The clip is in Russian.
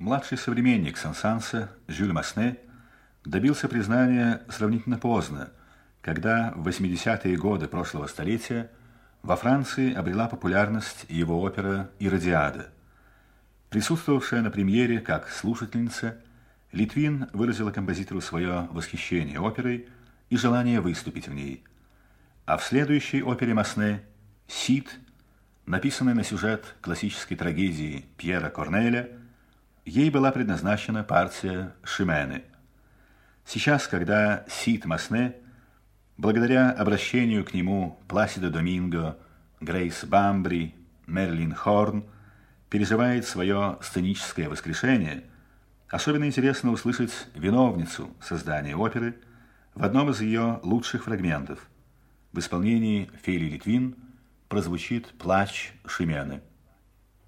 Младший современник Сен-Санса, Жюль Масне, добился признания сравнительно поздно, когда в 80-е годы прошлого столетия во Франции обрела популярность его опера «Иродиада». Присутствовавшая на премьере как слушательница, Литвин выразила композитору свое восхищение оперой и желание выступить в ней. А в следующей опере Масне «Сид», написанной на сюжет классической трагедии Пьера Корнеля, ей была предназначена партия Шимены. Сейчас, когда Сид Масне, благодаря обращению к нему Пласидо Доминго, Грейс Бамбри, Мерлин Хорн, переживает свое сценическое воскрешение, особенно интересно услышать виновницу создания оперы в одном из ее лучших фрагментов. В исполнении Фели Литвин прозвучит «Плач Шимены».